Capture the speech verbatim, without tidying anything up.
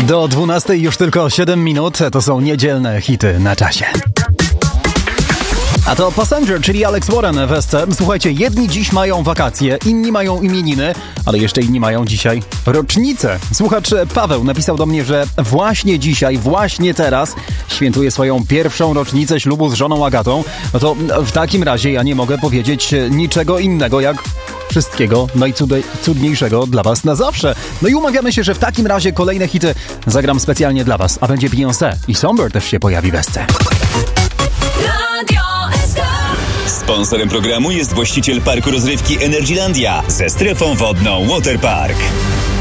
Do dwunastej już tylko siedem minut, to są niedzielne hity na czasie. A to Passenger, czyli Alex Warren w Esce. Słuchajcie, jedni dziś mają wakacje, inni mają imieniny, ale jeszcze inni mają dzisiaj rocznicę. Słuchacz Paweł napisał do mnie, że właśnie dzisiaj, właśnie teraz świętuje swoją pierwszą rocznicę ślubu z żoną Agatą. No to w takim razie ja nie mogę powiedzieć niczego innego jak wszystkiego najcudniejszego dla was na zawsze. No i umawiamy się, że w takim razie kolejne hity zagram specjalnie dla was, a będzie Beyoncé i Somber też się pojawi w Esce. Sponsorem programu jest właściciel parku rozrywki Energylandia ze strefą wodną Waterpark.